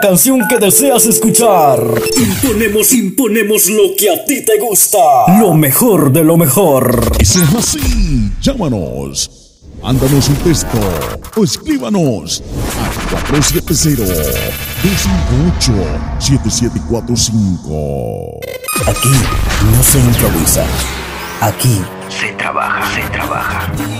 Canción que deseas escuchar. Imponemos lo que a ti te gusta. Lo mejor de lo mejor. Y si es así, llámanos. Mándanos un texto o escríbanos a 470-258-7745. Aquí no se improvisa. Aquí se trabaja.